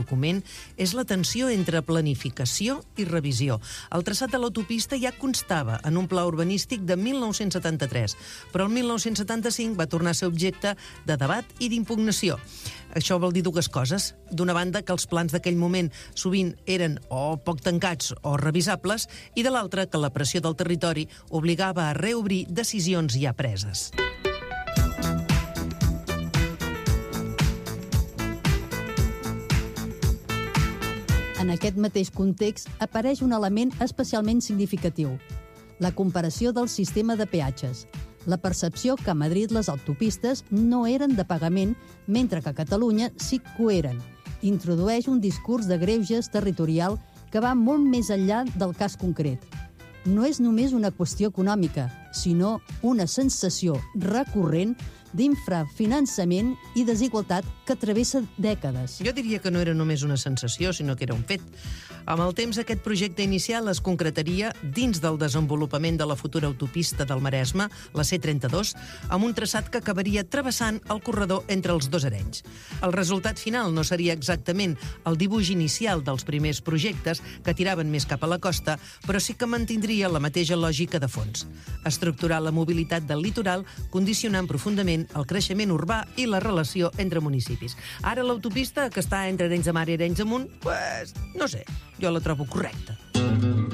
document és la tensió entre planificació i revisió. El traçat de l'autopista ja constava en un pla urbanístic de 1973, però el 1975 va tornar a ser objecte de debat i d'impugnació. Això vol dir dues coses. D'una banda, que els plans d'aquell moment sovint eren o poc tancats o revisables, i de l'altra, que la pressió del territori obligava a reobrir decisions ja preses. En aquest mateix context apareix un element especialment significatiu: la comparació del sistema de peatges. La percepció que a Madrid les autopistes no eren de pagament, mentre que a Catalunya sí que ho eren. Introdueix un discurs de greuges territorial que va molt més enllà del cas concret. No és només una qüestió econòmica, sinó una sensació recurrent d'infrafinançament i desigualtat que travessa dècades. Jo diria que no era només una sensació, sinó que era un fet. Amb el temps, aquest projecte inicial es concretaria dins del desenvolupament de la futura autopista del Maresme, la C32, amb un traçat que acabaria travessant el corredor entre els dos Arenys. El resultat final no seria exactament el dibuix inicial dels primers projectes, que tiraven més cap a la costa, però sí que mantindria la mateixa lògica de fons: estructurar la mobilitat del litoral, condicionant profundament el creixement urbà i la relació entre municipis. Ara l'autopista, que està entre Arenys de Mar i Arenys de Munt, no sé, jo la trobo correcta.